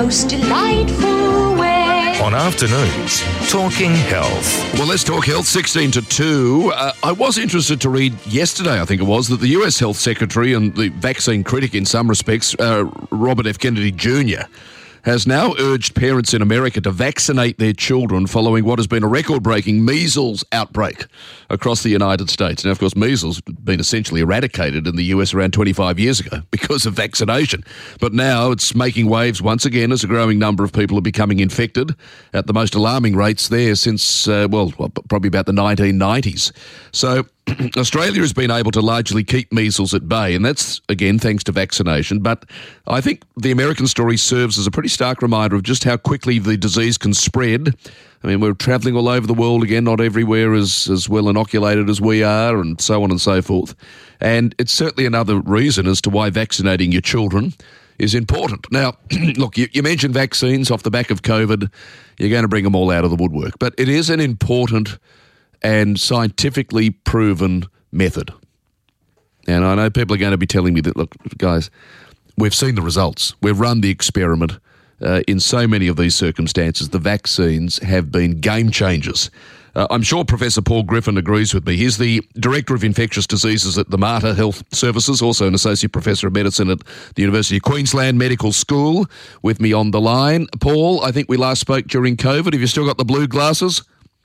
most delightful way. On Afternoons, Talking Health. Well, let's talk health, 16 to 2. I was interested to read yesterday, I think it was, that the US Health Secretary and the vaccine critic in some respects, Robert F. Kennedy Jr., has now urged parents in America to vaccinate their children following what has been a record-breaking measles outbreak across the United States. Now, of course, measles had been essentially eradicated in the US around 25 years ago because of vaccination. But now it's making waves once again as a growing number of people are becoming infected at the most alarming rates there since, probably about the 1990s. So Australia has been able to largely keep measles at bay, and that's, again, thanks to vaccination. But I think the American story serves as a pretty stark reminder of just how quickly the disease can spread. I mean, we're travelling all over the world again, not everywhere as well inoculated as we are, and so on and so forth. And it's certainly another reason as to why vaccinating your children is important. Now, look, you mentioned vaccines off the back of COVID. You're going to bring them all out of the woodwork. But it is an important and scientifically proven method. And I know people are going to be telling me that, look, guys, we've seen the results. We've run the experiment. In so many of these circumstances, the vaccines have been game changers. I'm sure Professor Paul Griffin agrees with me. He's the Director of Infectious Diseases at the Mater Health Services, also an Associate Professor of Medicine at the University of Queensland Medical School, with me on the line. Paul, I think we last spoke during COVID. Have you still got the blue glasses?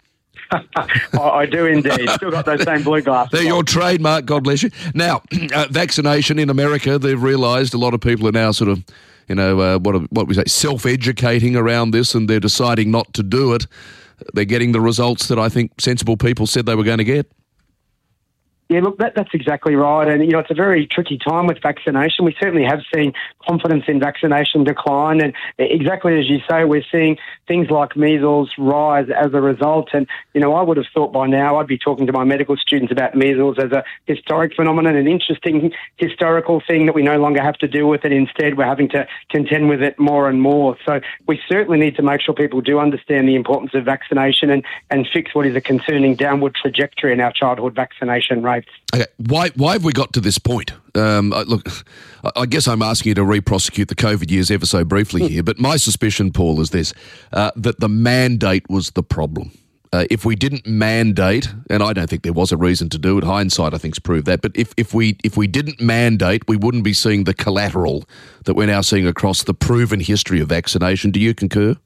I do indeed. Still got those same blue glasses. They're your trademark, God bless you. Now, vaccination in America, they've realised a lot of people are now sort of, what we say, self-educating around this, and they're deciding not to do it. They're getting the results that I think sensible people said they were going to get. Yeah, look, that's exactly right. And, it's a very tricky time with vaccination. We certainly have seen confidence in vaccination decline. And exactly as you say, we're seeing things like measles rise as a result. And, I would have thought by now I'd be talking to my medical students about measles as a historic phenomenon, an interesting historical thing that we no longer have to deal with. And instead, we're having to contend with it more and more. So we certainly need to make sure people do understand the importance of vaccination and fix what is a concerning downward trajectory in our childhood vaccination rates. Okay, why have we got to this point? Look, I guess I'm asking you to re-prosecute the COVID years ever so briefly here, but my suspicion, Paul, is this, that the mandate was the problem. If we didn't mandate, and I don't think there was a reason to do it, hindsight I think's proved that, but if we didn't mandate, we wouldn't be seeing the collateral that we're now seeing across the proven history of vaccination. Do you concur?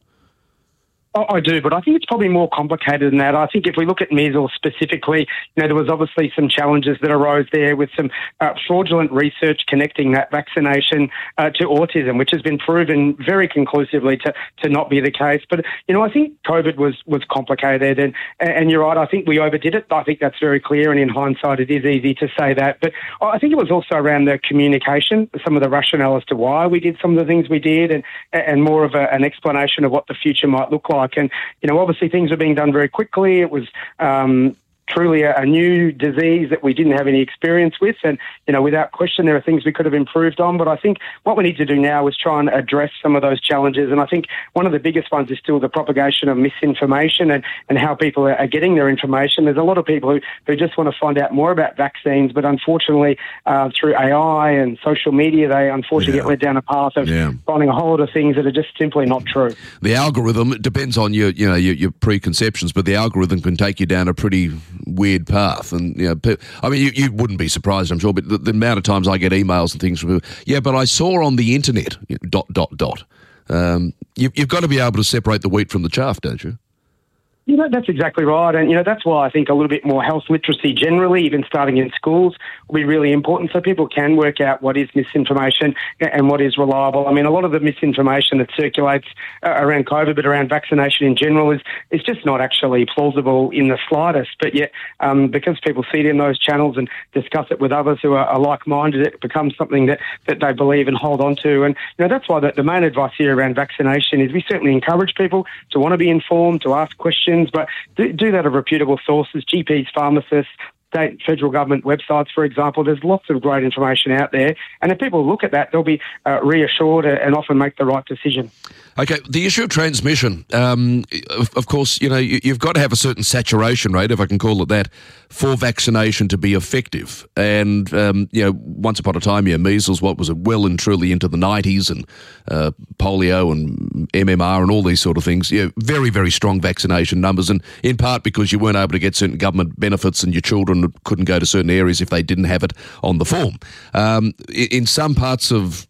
I do, but I think it's probably more complicated than that. I think if we look at measles specifically, there was obviously some challenges that arose there with some fraudulent research connecting that vaccination to autism, which has been proven very conclusively to not be the case. But, I think COVID was complicated, and you're right, I think we overdid it. I think that's very clear, and in hindsight it is easy to say that. But I think it was also around the communication, some of the rationale as to why we did some of the things we did, and more of an explanation of what the future might look like. And, obviously things were being done very quickly. It was truly a new disease that we didn't have any experience with. And, without question, there are things we could have improved on. But I think what we need to do now is try and address some of those challenges. And I think one of the biggest ones is still the propagation of misinformation and how people are getting their information. There's a lot of people who just want to find out more about vaccines, but unfortunately, through AI and social media, they unfortunately get led down a path of finding a whole lot of things that are just simply not true. The algorithm, it depends on your preconceptions, but the algorithm can take you down a pretty weird path. And, you wouldn't be surprised, I'm sure, but the amount of times I get emails and things from people, but I saw on the internet, ... You've got to be able to separate the wheat from the chaff, don't you? That's exactly right. And, that's why I think a little bit more health literacy generally, even starting in schools, will be really important so people can work out what is misinformation and what is reliable. I mean, a lot of the misinformation that circulates around COVID, but around vaccination in general is just not actually plausible in the slightest. But yet, because people see it in those channels and discuss it with others who are like-minded, it becomes something that they believe and hold on to. And, that's why the main advice here around vaccination is we certainly encourage people to want to be informed, to ask questions, but do that of reputable sources, GPs, pharmacists, state and federal government websites, for example. There's lots of great information out there. And if people look at that, they'll be reassured and often make the right decision. Okay, the issue of transmission, of course, you've got to have a certain saturation rate, if I can call it that, for vaccination to be effective. And, once upon a time, measles, what was it, well and truly into the 90s, and polio and MMR and all these sort of things, very, very strong vaccination numbers, and in part because you weren't able to get certain government benefits and your children couldn't go to certain areas if they didn't have it on the form. In some parts of,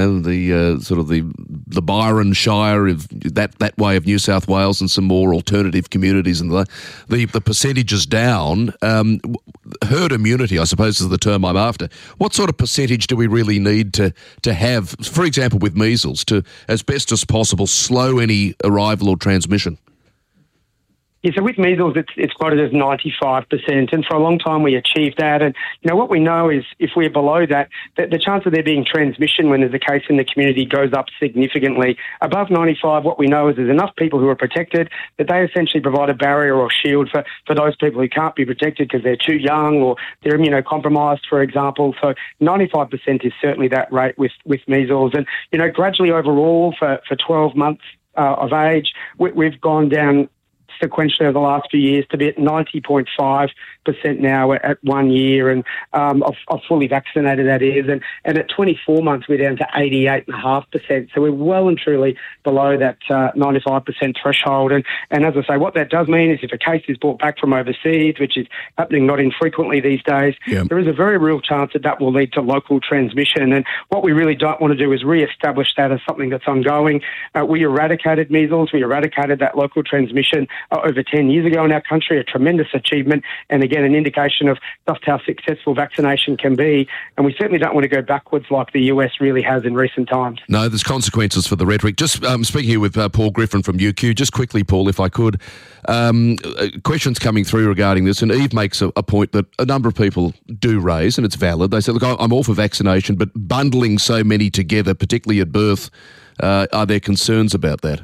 the Byron Shire, of that way of New South Wales, and some more alternative communities, and the percentages down. Herd immunity, I suppose, is the term I'm after. What sort of percentage do we really need to have, for example, with measles, to, as best as possible, slow any arrival or transmission? Yeah, so with measles, it's quoted as 95%, and for a long time we achieved that. And, what we know is if we're below that, the chance of there being transmission when there's a case in the community goes up significantly. Above 95, what we know is there's enough people who are protected that they essentially provide a barrier or shield for those people who can't be protected because they're too young or they're immunocompromised, for example. So 95% is certainly that rate with measles. And, gradually overall for 12 months of age, we've gone down sequentially over the last few years to be at 90.5% now at 1 year, and of fully vaccinated, that is, and at 24 months we're down to 88.5%. So we're well and truly below that 95% threshold. And as I say, what that does mean is if a case is brought back from overseas, which is happening not infrequently these days, there is a very real chance that will lead to local transmission. And what we really don't want to do is re-establish that as something that's ongoing. We eradicated measles, we eradicated that local transmission over 10 years ago in our country, a tremendous achievement, and again, an indication of just how successful vaccination can be. And we certainly don't want to go backwards like the US really has in recent times. No, there's consequences for the rhetoric. Just speaking here with Paul Griffin from UQ, just quickly, Paul, if I could, questions coming through regarding this, and Eve makes a point that a number of people do raise, and it's valid. They say, look, I'm all for vaccination, but bundling so many together, particularly at birth, are there concerns about that?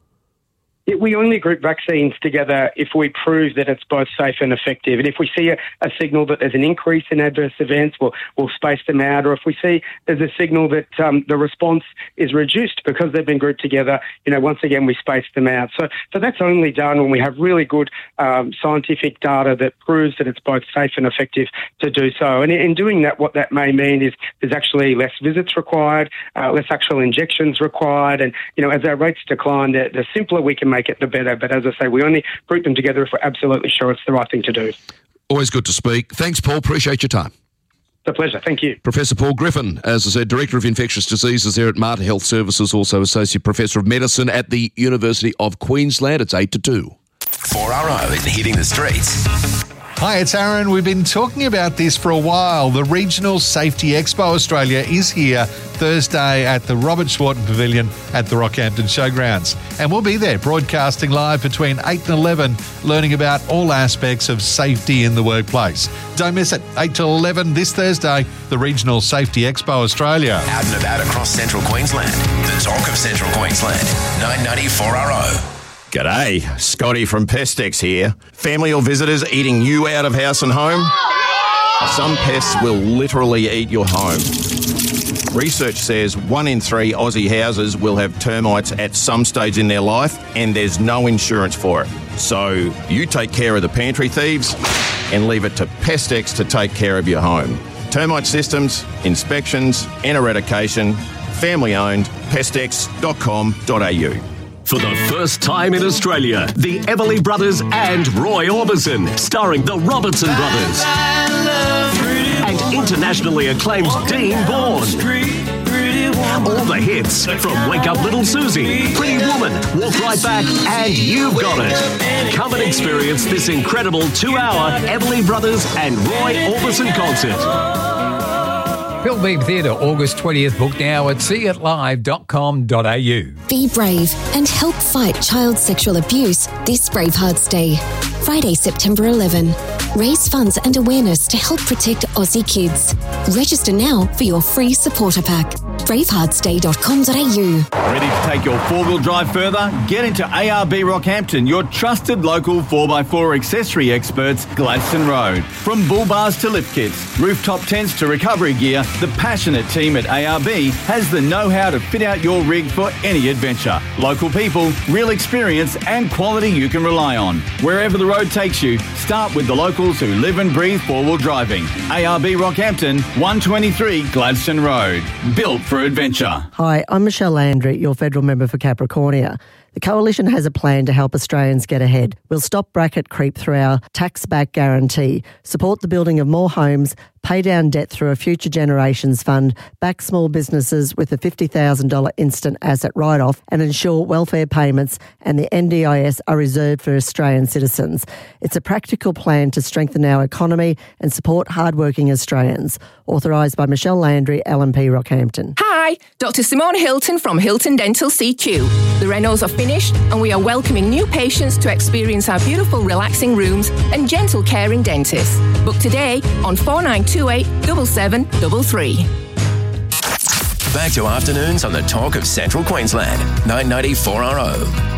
We only group vaccines together if we prove that it's both safe and effective. And if we see a signal that there's an increase in adverse events, we'll space them out. Or if we see there's a signal that the response is reduced because they've been grouped together, once again, we space them out. So that's only done when we have really good scientific data that proves that it's both safe and effective to do so. And in doing that, what that may mean is there's actually less visits required, less actual injections required. And, as our rates decline, the simpler we can make it, the better. But as I say, we only group them together if we're absolutely sure it's the right thing to do. Always good to speak. Thanks, Paul. Appreciate your time. It's a pleasure. Thank you. Professor Paul Griffin, as I said, Director of Infectious Diseases there at Mater Health Services, also Associate Professor of Medicine at the University of Queensland. It's 8 to 2. 4RO in Hitting the Streets. Hi, it's Aaron. We've been talking about this for a while. The Regional Safety Expo Australia is here Thursday at the Robert Schwarten Pavilion at the Rockhampton Showgrounds. And we'll be there broadcasting live between 8 and 11, learning about all aspects of safety in the workplace. Don't miss it. 8 to 11 this Thursday, the Regional Safety Expo Australia. Out and about across Central Queensland. The talk of Central Queensland. 990 4RO. G'day, Scotty from Pestex here. Family or visitors eating you out of house and home? Some pests will literally eat your home. Research says 1 in 3 Aussie houses will have termites at some stage in their life, and there's no insurance for it. So you take care of the pantry thieves and leave it to Pestex to take care of your home. Termite systems, inspections and eradication. Family owned. Pestex.com.au. For the first time in Australia, the Everly Brothers and Roy Orbison, starring the Robertson Brothers. And internationally acclaimed Dean Bourne. All the hits from Wake Up Little Susie, Pretty Woman, Walk Right Back, and You've Got It. Come and experience this incredible 2-hour Everly Brothers and Roy Orbison concert. Bill Beam Theatre, August 20th. Book now at seeitlive.com.au. Be brave and help fight child sexual abuse this Bravehearts Day. Friday, September 11. Raise funds and awareness to help protect Aussie kids. Register now for your free supporter pack. braveheartsday.com.au. Ready to take your four-wheel drive further? Get into ARB Rockhampton, your trusted local 4x4 accessory experts, Gladstone Road. From bull bars to lift kits, rooftop tents to recovery gear, the passionate team at ARB has the know-how to fit out your rig for any adventure. Local people, real experience and quality you can rely on. Wherever the road takes you, start with the locals who live and breathe four-wheel driving. ARB Rockhampton, 123 Gladstone Road. Built for adventure. Hi, I'm Michelle Landry, your federal member for Capricornia. The Coalition has a plan to help Australians get ahead. We'll stop bracket creep through our tax-back guarantee, support the building of more homes, pay down debt through a Future Generations Fund, back small businesses with a $50,000 instant asset write-off, and ensure welfare payments and the NDIS are reserved for Australian citizens. It's a practical plan to strengthen our economy and support hardworking Australians. Authorised by Michelle Landry, LNP Rockhampton. Hi, Dr. Simone Hilton from Hilton Dental CQ. The renos are finished and we are welcoming new patients to experience our beautiful relaxing rooms and gentle caring dentists. Book today on 4928 7733. Back to afternoons on the Talk of Central Queensland, 990 4RO.